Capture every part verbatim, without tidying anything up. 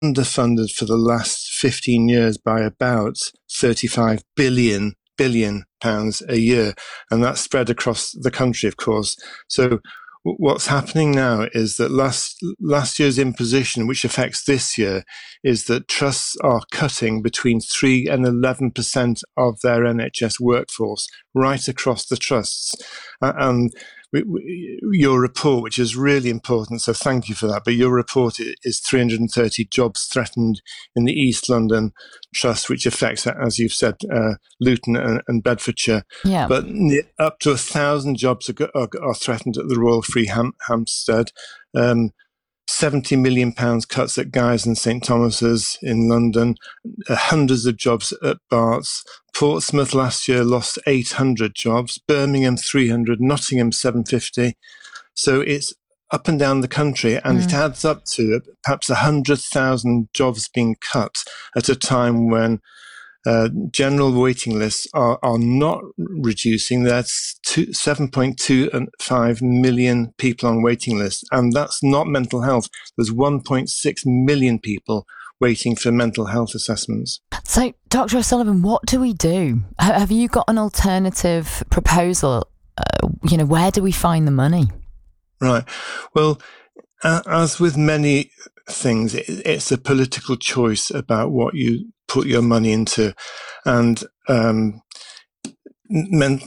underfunded for the last fifteen years by about thirty-five billion billion pounds a year, and that's spread across the country, of course. So what's happening now is that last last year's imposition, which affects this year, is that trusts are cutting between three and eleven percent of their N H S workforce right across the trusts. Uh, and we, we, your report, which is really important, so thank you for that, but your report is three hundred thirty jobs threatened in the East London Trust, which affects, as you've said, uh, Luton and, and Bedfordshire. Yeah. But up to a thousand jobs are, are, are threatened at the Royal Free Ham- Hampstead. Um, seventy million pounds cuts at Guy's and St Thomas's in London, uh, hundreds of jobs at Barts. Portsmouth last year lost eight hundred jobs, Birmingham three hundred, Nottingham seven hundred fifty. So it's up and down the country, and mm. it adds up to perhaps one hundred thousand jobs being cut at a time when uh, general waiting lists are, are not reducing. That's two, seven point two five million people on waiting lists, and that's not mental health. There's one point six million people waiting for mental health assessments. So, Doctor O'Sullivan, what do we do? Have you got an alternative proposal? Uh, you know, where do we find the money? Right. Well, uh, as with many things, it, it's a political choice about what you put your money into. And um, men-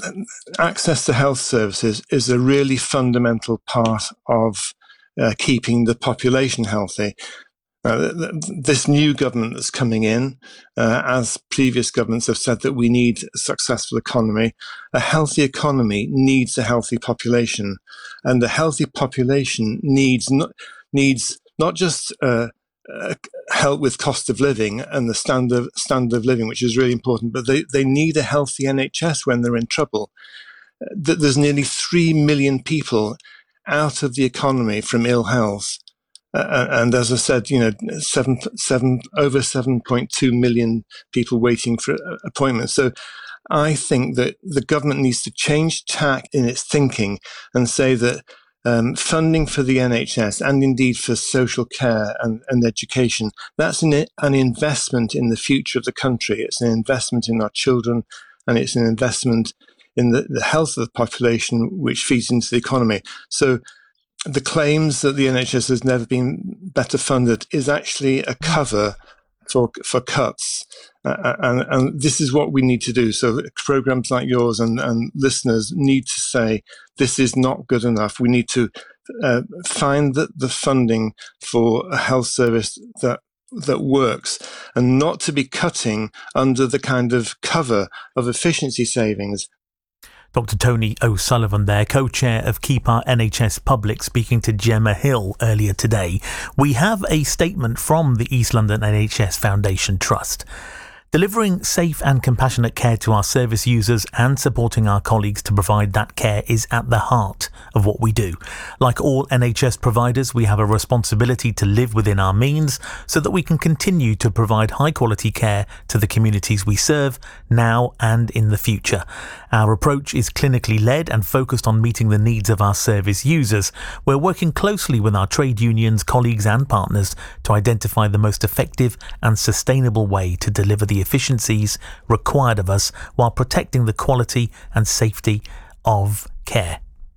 access to health services is a really fundamental part of uh, keeping the population healthy. Uh, this new government that's coming in, uh, as previous governments have said that we need a successful economy, a healthy economy needs a healthy population. And a healthy population needs not, needs not just uh, uh, help with cost of living and the standard, standard of living, which is really important, but they, they need a healthy N H S when they're in trouble. Uh, there's nearly three million people out of the economy from ill health. Uh, and as I said, you know, seven, seven, over seven point two million people waiting for appointments. So I think that the government needs to change tack in its thinking and say that um, funding for the N H S and indeed for social care and, and education, that's an, an investment in the future of the country. It's an investment in our children, and it's an investment in the, the health of the population, which feeds into the economy. So the claims that the N H S has never been better funded is actually a cover for for cuts. Uh, and, and this is what we need to do. So programs like yours and, and listeners need to say, this is not good enough. We need to uh, find the, the funding for a health service that that works, and not to be cutting under the kind of cover of efficiency savings. Doctor Tony O'Sullivan there, co-chair of Keep Our N H S Public, speaking to Gemma Hill earlier today. We have a statement from the East London N H S Foundation Trust. Delivering safe and compassionate care to our service users and supporting our colleagues to provide that care is at the heart of what we do. Like all N H S providers, we have a responsibility to live within our means so that we can continue to provide high quality care to the communities we serve now and in the future. Our approach is clinically led and focused on meeting the needs of our service users. We're working closely with our trade unions, colleagues and partners to identify the most effective and sustainable way to deliver the efficiencies required of us while protecting the quality and safety of care.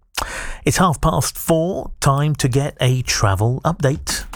It's half past four, time to get a travel update.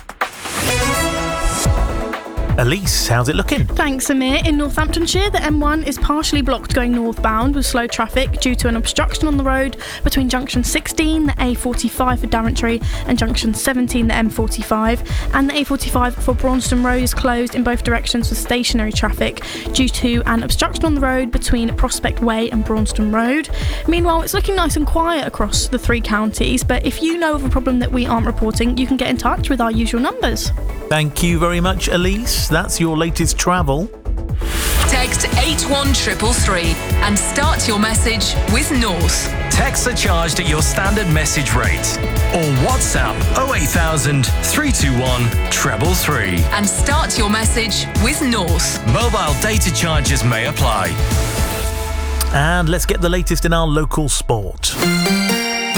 Elise, how's it looking? Thanks, Amir. In Northamptonshire, the M one is partially blocked going northbound with slow traffic due to an obstruction on the road between junction sixteen, the A forty-five for Daventry, and junction seventeen, the M forty-five. And the A forty-five for Braunston Road is closed in both directions for stationary traffic due to an obstruction on the road between Prospect Way and Braunston Road. Meanwhile, it's looking nice and quiet across the three counties, but if you know of a problem that we aren't reporting, you can get in touch with our usual numbers. Thank you very much, Elise. That's your latest travel. Text eight one three three three and start your message with North. Texts are charged at your standard message rate. Or WhatsApp oh eight thousand, three two one, three three three. And start your message with North. Mobile data charges may apply. And let's get the latest in our local sport.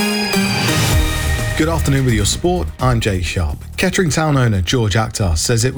Good afternoon with your sport. I'm Jay Sharp. Kettering town owner George Akhtar says it